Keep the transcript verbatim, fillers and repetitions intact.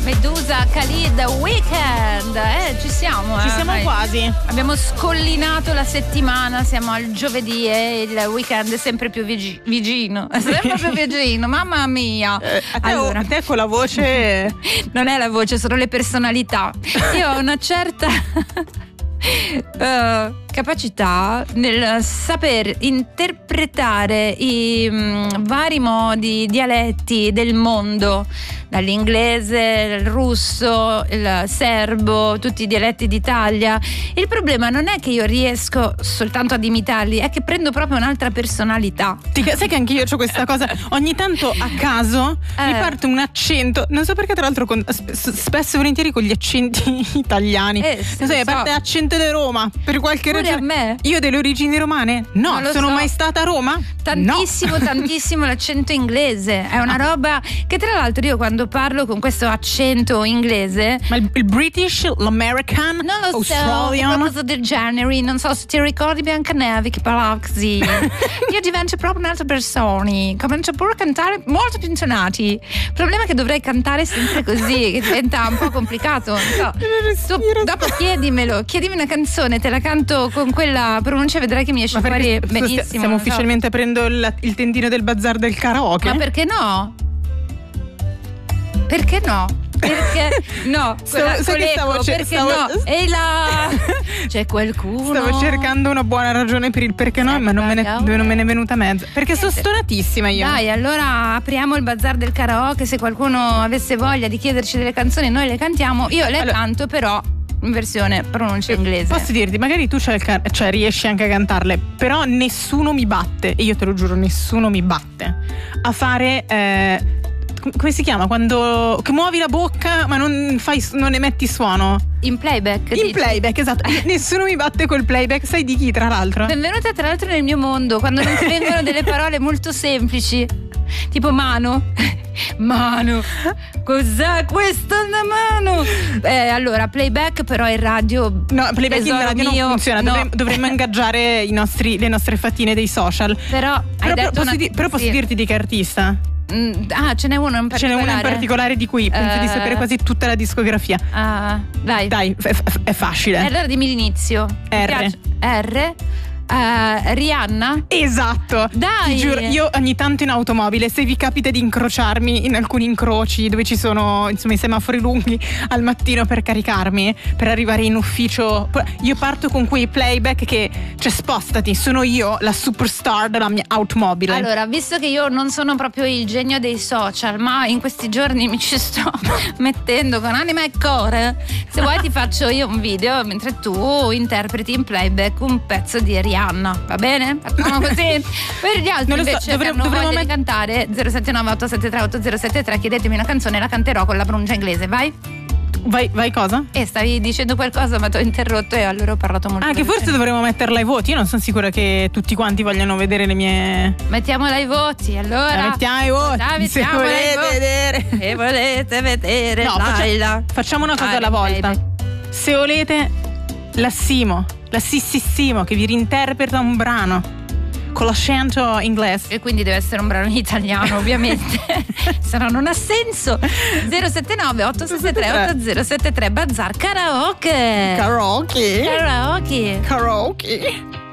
Medusa, Khalid, Weekend. Eh, ci siamo. Ci eh, siamo vai. quasi. Abbiamo scollinato la settimana, siamo al giovedì e il weekend è sempre più vigi- vicino. È sempre più vicino, mamma mia. Eh, a, te, allora, a te con la voce. non è la voce, sono le personalità. Io ho una certa uh, capacità nel saper interpretare i mh, vari modi, dialetti del mondo, dall'inglese, il russo, il serbo, tutti i dialetti d'Italia. Il problema non è che io riesco soltanto ad imitarli, è che prendo proprio un'altra personalità. Ti, sai che anche io ho questa cosa, ogni tanto a caso Eh. mi parte un accento, non so perché, tra l'altro con, sp- spesso e volentieri con gli accenti italiani. Eh, sì, non so, lo mi parte so. accento di Roma per qualche Pure ragione. a me. Io delle origini romane? No, Non lo sono so. mai stata a Roma? Tantissimo, No. tantissimo l'accento inglese. È una roba che, tra l'altro, io quando parlo con questo accento inglese, Ma il, il British, l'American, non lo Australian. so, qualcosa del genere. Non so se ti ricordi Biancaneve che parlava così. Io divento proprio un'altra persona, comincio pure a cantare molto più intonati. Il problema è che dovrei cantare sempre così, che diventa un po' complicato. Non so. Tu dopo chiedimelo, chiedimi una canzone, te la canto con quella pronuncia, vedrai che mi esce Ma fuori perché benissimo. stiamo non so. ufficialmente aprendo il, il tendino del bazar del karaoke? Ma perché no? Perché no? Perché no? Quella, Stavo- sai che stavo con l'eco, cer- perché stavo- no? E là c'è qualcuno. Stavo cercando una buona ragione per il perché no, ma non me, ne, non me ne è venuta mezza. Perché sono stonatissima io. Dai, allora apriamo il bazar del karaoke. Se qualcuno avesse voglia di chiederci delle canzoni, noi le cantiamo. Io le Allora- canto, però in versione pronuncia inglese. Posso dirti, magari tu c'hai il can- cioè, riesci anche a cantarle, però nessuno mi batte, e io te lo giuro, nessuno mi batte a fare. Eh, com- come si chiama? Quando che muovi la bocca ma non fai, non emetti suono. In playback. In dici? playback, esatto. Nessuno mi batte col playback. Sai di chi, tra l'altro? Benvenuta tra l'altro nel mio mondo, quando non ti vengono delle parole molto semplici, tipo mano. Mano, cos'è questa una mano? Eh, allora, playback però in radio. No, playback in tesoro radio mio, non funziona. no. Dovremmo, dovremmo ingaggiare i nostri, le nostre fatine dei social. Però, hai Però, detto posso, una- di- però posso sì. dirti di che artista? Mm, ah, ce n'è uno in Ce n'è particolare. uno in particolare di cui penso di Eh. sapere quasi tutta la discografia. Ah, dai. Dai, è, è- è facile. E allora dimmi l'inizio. Mi R. piace. R. Eh, Rihanna. Esatto. Dai. Ti giuro, io ogni tanto in automobile, se vi capita di incrociarmi in alcuni incroci dove ci sono insomma i semafori lunghi al mattino per caricarmi, per arrivare in ufficio, io parto con quei playback che, cioè, spostati, sono io la superstar della mia automobile. Allora, visto che io non sono proprio il genio dei social, ma in questi giorni mi ci sto mettendo con anima e cuore, se vuoi ti faccio io un video mentre tu interpreti in playback un pezzo di Rihanna, va bene? Facciamo così. Per gli altri Non lo so, invece dovremmo- che hanno dovremmo voglia met- di cantare zero sette nove otto sette tre otto zero sette tre, chiedetemi una canzone, la canterò con la pronuncia inglese, vai? Vai, vai cosa? E stavi dicendo qualcosa ma ti ho interrotto e allora ho parlato molto Ah, che veloce. forse dovremmo metterla ai voti. Io non sono sicura che tutti quanti vogliano vedere le mie. Mettiamola ai voti, allora. La mettiamo ai voti. La Se mettiamola ai volete voti. vedere. Se volete vedere, No, Laila. faccia- facciamo una cosa Dai, alla volta. baby. Se volete, la Simo, la Sississimo che vi reinterpreta un brano con l'accento inglese. E quindi deve essere un brano in italiano, ovviamente. Se no non ha senso. zero sette nove otto sette tre otto zero sette tre Bazar Karaoke. Karaoke. Karaoke. Karaoke.